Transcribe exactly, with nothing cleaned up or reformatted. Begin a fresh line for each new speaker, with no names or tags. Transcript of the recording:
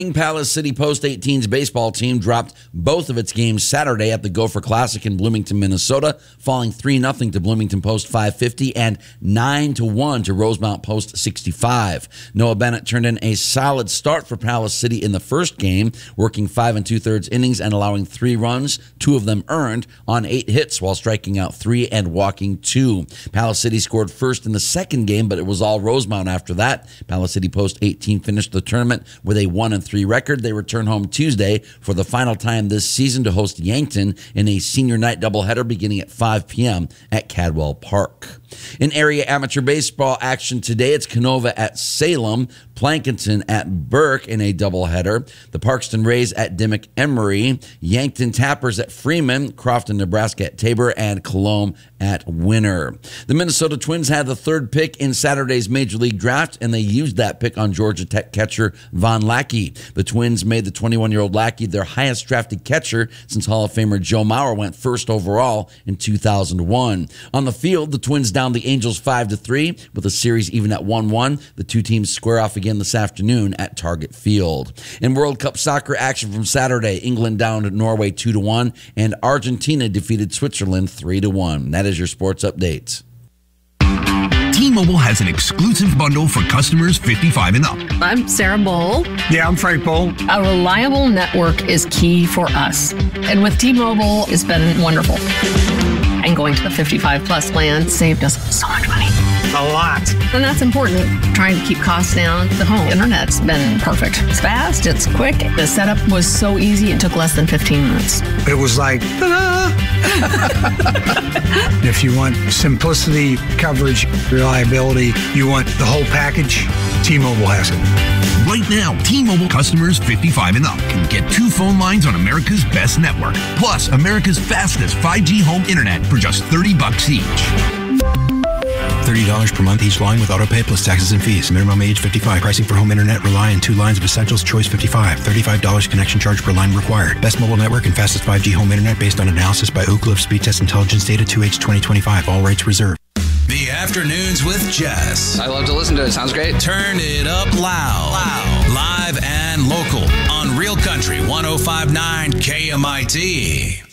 Palace City Post eighteen's baseball team dropped both of its games Saturday at the Gopher Classic in Bloomington, Minnesota, falling three nothing to Bloomington Post five fifty and nine to one to Rosemount Post sixty-five. Noah Bennett turned in a solid start for Palace City in the first game, working five and two-thirds innings and allowing three runs, two of them earned, on eight hits while striking out three and walking two. Palace City scored first in the second game, but it was all Rosemount after that. Palace City Post eighteen finished the tournament with a one and three record. They return home Tuesday for the final time this season to host Yankton in a senior night doubleheader beginning at five p.m. at Cadwell Park. In area amateur baseball action today, it's Canova at Salem, Plankinton at Burke in a doubleheader, the Parkston Rays at Dimmock Emery, Yankton Tappers at Freeman, Crofton, Nebraska at Tabor, and Colombe at Winner. The Minnesota Twins had the third pick in Saturday's Major League Draft, and they used that pick on Georgia Tech catcher Von Lackey. The Twins made the twenty-one-year-old Lackey their highest drafted catcher since Hall of Famer Joe Mauer went first overall in two thousand one. On the field, the Twins downed the Angels five to three with the series even at one one. The two teams square off again this afternoon at Target Field. In World Cup soccer action from Saturday, England downed Norway two to one and Argentina defeated Switzerland three to one. That is your sports update.
T-Mobile has an exclusive bundle for customers fifty-five and up.
I'm Sarah Bowl.
Yeah, I'm Frank Bowl.
A reliable network is key for us. And with T-Mobile, it's been wonderful. And going to the fifty-five plus plan saved us so much money.
A lot.
And that's important. Trying to keep costs down. The home internet's been perfect. It's fast, it's quick. The setup was so easy, it took less than fifteen minutes.
It was like, ta-da! If you want simplicity, coverage, reliability, you want the whole package, T-Mobile has it.
Right now, T-Mobile customers fifty-five and up can get two phone lines on America's best network, plus America's fastest five G home internet for just thirty bucks each.
thirty dollars per month each line with autopay plus taxes and fees. Minimum age fifty-five. Pricing for home internet rely on two lines of Essentials Choice fifty-five. thirty-five dollars connection charge per line required. Best mobile network and fastest five G home internet based on analysis by Oak Cliff Speed Test Intelligence Data two H twenty twenty-five. All rates reserved.
The Afternoons with Jess.
I love to listen to it. Sounds great.
Turn it up loud. Loud. Live and local on Real Country one oh five point nine K M I T.